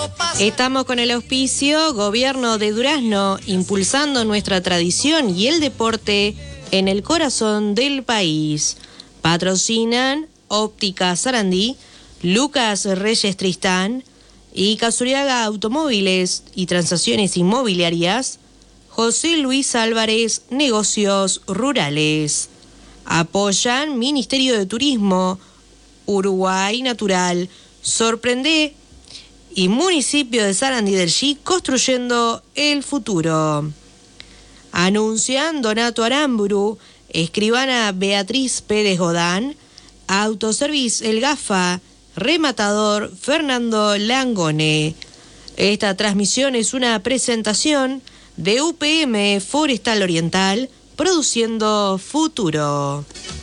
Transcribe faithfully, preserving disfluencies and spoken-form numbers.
Estamos con el auspicio Gobierno de Durazno, impulsando nuestra tradición y el deporte en el corazón del país. Patrocinan Óptica Sarandí, Lucas Reyes Tristán y Casuriaga Automóviles y Transacciones Inmobiliarias, José Luis Álvarez, Negocios Rurales. Apoyan Ministerio de Turismo, Uruguay Natural, Sorprende y Municipio de Sarandí del Chi, construyendo el futuro. Anuncian Donato Aramburu, escribana Beatriz Pérez Godán, Autoservice El Gafa, rematador Fernando Langone. Esta transmisión es una presentación de U P M Forestal Oriental, produciendo futuro.